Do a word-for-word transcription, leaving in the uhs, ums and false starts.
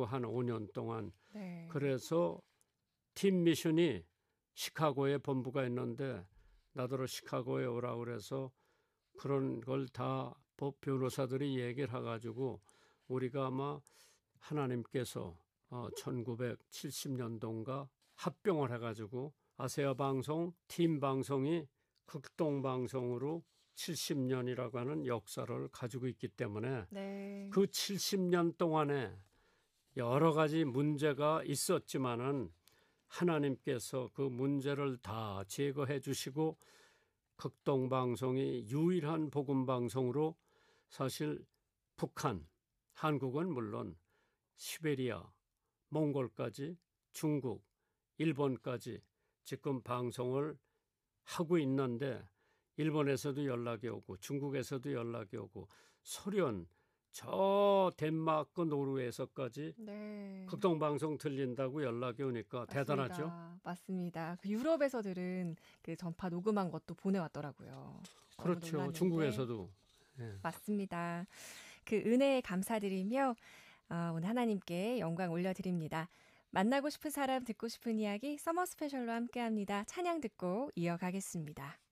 하고 한 오 년 동안. 네. 그래서 팀 미션이 시카고에 본부가 있는데 나더러 시카고에 오라고 그래서 그런 걸 다 법 변호사들이 얘기를 해가지고 우리가 아마 하나님께서 어, 천구백칠십 년도인가 합병을 해가지고 아세아 방송 팀 방송이 극동 방송으로 칠십 년이라고 하는 역사를 가지고 있기 때문에 네. 그 칠십 년 동안에 여러 가지 문제가 있었지만은 하나님께서 그 문제를 다 제거해 주시고 극동 방송이 유일한 복음 방송으로 사실 북한, 한국은 물론 시베리아, 몽골까지 중국, 일본까지 지금 방송을 하고 있는데 일본에서도 연락이 오고 중국에서도 연락이 오고 소련, 저 덴마크, 노르웨이에서까지 네. 극동방송 들린다고 연락이 오니까 맞습니다. 대단하죠. 맞습니다. 그 유럽에서들은 그 전파 녹음한 것도 보내왔더라고요. 그렇죠. 놀랐는데. 중국에서도. 네. 맞습니다. 그 은혜에 감사드리며 어, 오늘 하나님께 영광 올려드립니다. 만나고 싶은 사람, 듣고 싶은 이야기 서머 스페셜로 함께합니다. 찬양 듣고 이어가겠습니다.